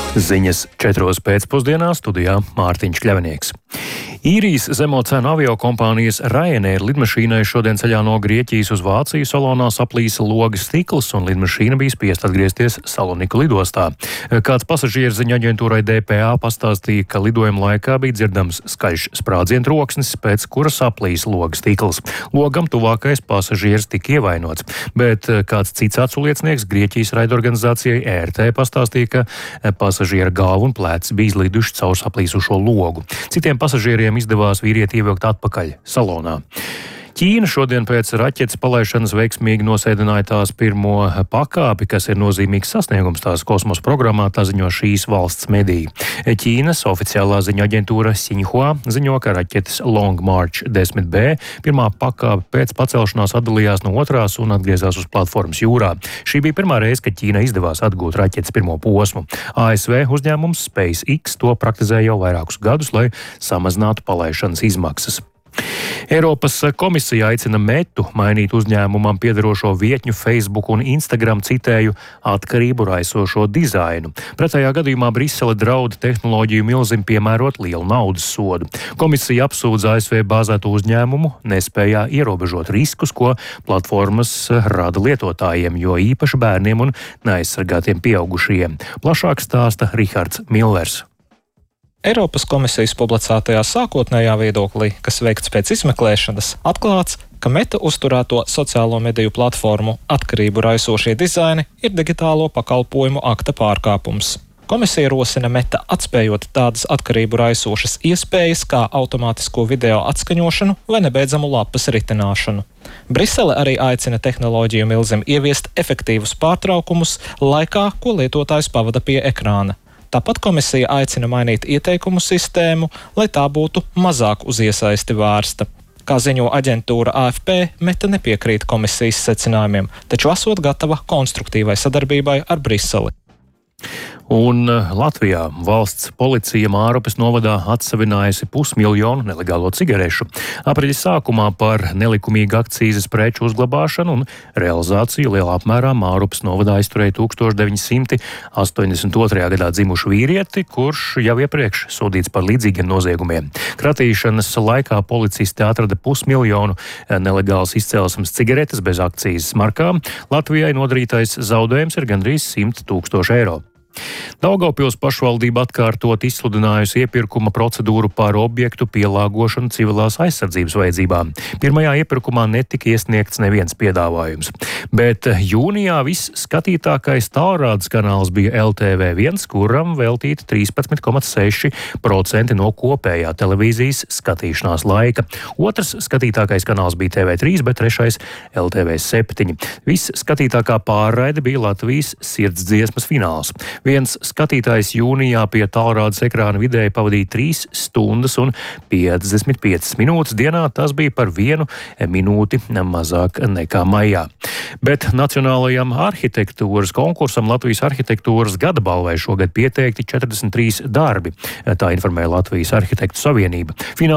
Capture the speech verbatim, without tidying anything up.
Ziņas četros pēcpusdienā studijā Mārtiņš Kļavinieks. Īrijas zemo cenu aviokompānijas Ryanair lidmašīnai šodien ceļā no Grieķijas uz Vāciju salonā saplīsa logas stikls un lidmašīna bija spiest atgriezties Saloniku lidostā. Kāds pasažieris ziņu aģentūrai D P A pastāstīja, ka lidojuma laikā bija dzirdams skaļš sprādzienu troksnis, pēc kura saplīsa logas stikls. Logam tuvākais pasažieris tika ievainots, bet kāds cits aculiecinieks Grieķijas raidorganizācijai E R T pastāstīja, ka pasažiera galva un plecs bija izliduši caur saplīsušo logu. Citiem pasažieriem izdevās vīrieti ievilkt atpakaļ salonā. Ķīna šodien pēc raķetes palaišanas veiksmīgi nosēdināja tās pirmo pakāpi, kas ir nozīmīgs sasniegums tās kosmosa programmā, tā ziņo šīs valsts mediji. Ķīnas oficiālā ziņu aģentūra Xinhua ziņo, ka raķetes Long March desmit B pirmā pakāpe pēc pacelšanās atdalījās no otrās un atgriezās uz platformas jūrā. Šī bija pirmā reize, kad Ķīnai izdevās atgūt raķetes pirmo posmu. A S V uzņēmums SpaceX to praktizē jau vairākus gadus, lai samazinātu palaišanas izmaksas. Eiropas komisija aicina Metu mainīt uzņēmumam piederošo vietņu Facebook un Instagram, citēju, atkarību raisošo dizainu. Pretējā gadījumā Brisele draud tehnoloģiju milzim piemērot lielu naudas sodu. Komisija apsūdz A S V bāzēto uzņēmumu nespējā ierobežot riskus, ko platformas rada lietotājiem, jo īpaši bērniem un neaizsargātiem pieaugušajiem. Plašāk stāsta Rihards Millers. Eiropas komisijas publicētajā sākotnējā viedoklī, kas veikts pēc izmeklēšanas, atklāts, ka Meta uzturēto sociālo mediju platformu atkarību raisošie dizaini ir digitālo pakalpojumu akta pārkāpums. Komisija rosina Meta atspējot tādas atkarību raisošas iespējas kā automātisko video atskaņošanu vai nebeidzamu lapas ritināšanu. Brisele arī aicina tehnoloģiju milzim ieviest efektīvus pārtraukumus laikā, ko lietotājs pavada pie ekrāna. Tāpat komisija aicina mainīt ieteikumu sistēmu, lai tā būtu mazāk uz iesaisti vērsta. Kā ziņo aģentūra A F P, Meta nepiekrīt komisijas secinājumiem, taču esot gatava konstruktīvai sadarbībai ar Briseli. Un Latvijā valsts policija Mārupes novadā atsavinājusi pusmiljonu nelegālo cigarešu. Aprīļa sākumā par nelikumīgu akcīzes preču uzglabāšanu un realizāciju lielā apmērā Mārupes novadā aizturēja tūkstoš deviņi simti astoņdesmit otrajā gadā dzimušu vīrieti, kurš jau iepriekš sodīts par līdzīgiem noziegumiem. Kratīšanas laikā policisti atrada pusmiljonu nelegālas izcelsmes cigaretes bez akcīzes markām. Latvijai nodarītais zaudējums ir gandrīz simt tūkstoši eiro. Daugavpils pašvaldība atkārtot izsludinājusi iepirkuma procedūru par objektu pielāgošanu civilās aizsardzības vajadzībām. Pirmajā iepirkumā netika iesniegts neviens piedāvājums, bet jūnijā viss skatītākais tālrādes kanāls bija L T V viens, kuram veltīta trīspadsmit komats seši procenti no kopējā televīzijas skatīšanās laika. Otrs skatītākais kanāls bija T V trīs, bet trešais L T V septiņi. Viss skatītākā pārraide bija Latvijas sirdsdziesmas fināls. Viens skatītājs jūnijā pie tālrādes ekrāna vidēji pavadīja trīs stundas un piecdesmit piecas minūtes dienā. Tas bija par vienu minūti mazāk nekā maijā. Bet Nacionālajam arhitektūras konkursam Latvijas arhitektūras gada balvai šogad pieteikti četrdesmit trīs darbi. Tā informēja Latvijas Arhitektu Savienība.